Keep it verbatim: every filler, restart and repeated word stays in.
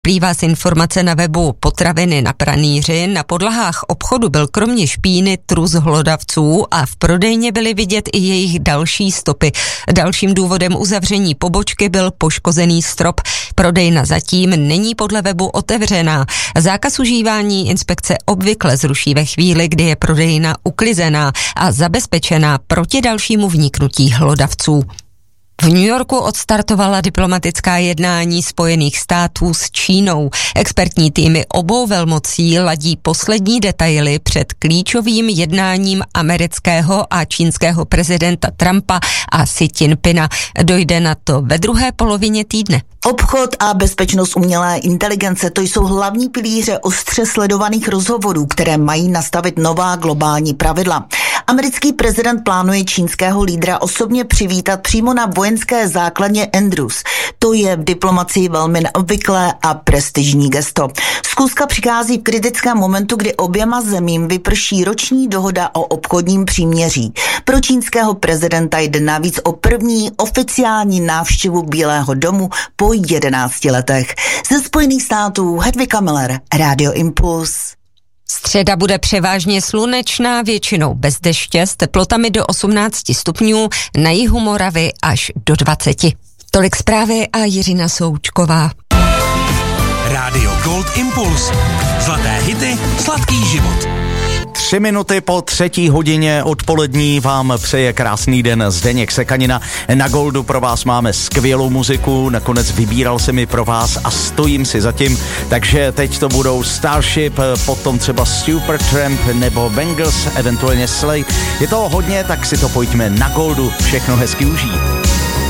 Plývá z informace na webu Potraviny na pranýři, na podlahách obchodu byl kromě špíny trus hlodavců a v prodejně byly vidět i jejich další stopy. Dalším důvodem uzavření pobočky byl poškozený strop. Prodejna zatím není podle webu otevřená. Zákaz užívání inspekce obvykle zruší ve chvíli, kdy je prodejna uklizená a zabezpečená proti dalšímu vniknutí hlodavců. V New Yorku odstartovala diplomatická jednání Spojených států s Čínou. Expertní týmy obou velmocí ladí poslední detaily před klíčovým jednáním amerického a čínského prezidenta Trumpa a Xi Jinpinga. Dojde na to ve druhé polovině týdne. Obchod a bezpečnost umělé inteligence, to jsou hlavní pilíře ostře sledovaných rozhovorů, které mají nastavit nová globální pravidla. Americký prezident plánuje čínského lídra osobně přivítat přímo na vojenské základně Andrews. To je v diplomacii velmi neobvyklé a prestižní gesto. Schůzka přichází v kritickém momentu, kdy oběma zemím vyprší roční dohoda o obchodním příměří. Pro čínského prezidenta jde navíc o první oficiální návštěvu Bílého domu po jedenácti letech. Ze Spojených států Hedvika Miller, Radio Impuls. Středa bude převážně slunečná, většinou bez deště, s teplotami do osmnácti stupňů, na jihu Moravy až do dvaceti. Tolik zprávy a Jiřina Součková. Radio Gold Impuls. Zlaté hity, sladký život. Tři minuty po třetí hodině odpolední vám přeje krásný den Zdeněk Sekanina. Na Goldu pro vás máme skvělou muziku, nakonec vybíral se mi pro vás a stojím si za tím, takže teď to budou Starship, potom třeba Supertramp nebo Bangles, eventuálně Slay. Je toho hodně, tak si to pojďme na Goldu všechno hezky užít.